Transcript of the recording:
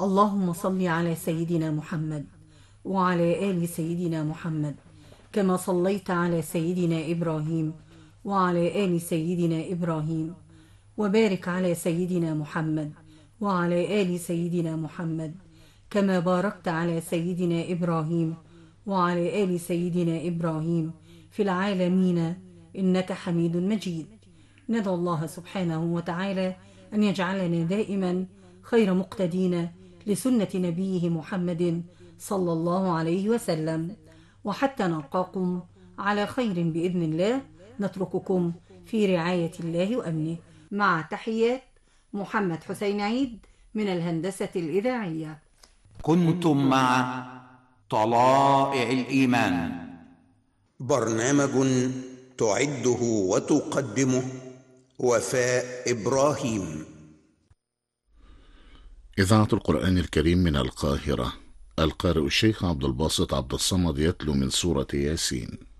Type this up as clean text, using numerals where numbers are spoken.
اللهم صل على سيدنا محمد وعلى آل سيدنا محمد كما صليت على سيدنا إبراهيم وعلى آل سيدنا إبراهيم، وبارك على سيدنا محمد وعلى آل سيدنا محمد كما باركت على سيدنا إبراهيم وعلى آل سيدنا إبراهيم في العالمين إنك حميد مجيد. ندعو الله سبحانه وتعالى أن يجعلنا دائما خير مقتدين لسنة نبيه محمد صلى الله عليه وسلم، وحتى نلقاكم على خير بإذن الله نترككم في رعاية الله وأمنه، مع تحيات محمد حسين عيد من الهندسة الإذاعية. كنتم مع طلائع الإيمان، برنامج تعده وتقدمه وفاء إبراهيم. إذاعة القرآن الكريم من القاهرة، القارئ الشيخ عبد الباسط عبد الصمد يتلو من سورة ياسين.